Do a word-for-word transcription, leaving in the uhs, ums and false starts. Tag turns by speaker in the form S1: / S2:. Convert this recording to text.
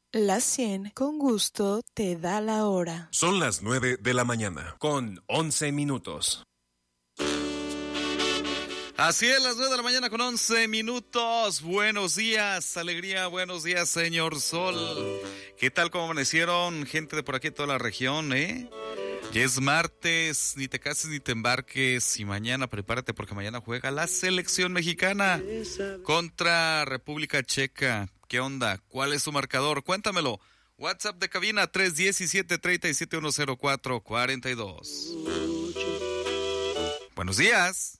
S1: La cien con gusto te da la hora.
S2: Son las nueve de la mañana, con once minutos.
S3: Así es, las nueve de la mañana con once minutos. Buenos días, alegría, buenos días, señor Sol. ¿Qué tal, cómo amanecieron, gente de por aquí, de toda la región, eh? Ya es martes, ni te cases ni te embarques, y mañana prepárate porque mañana juega la selección mexicana contra República Checa. ¿Qué onda? ¿Cuál es su marcador? Cuéntamelo. WhatsApp de cabina tres diecisiete, treinta y siete, ciento cuatro, cuarenta y dos. Buenos días.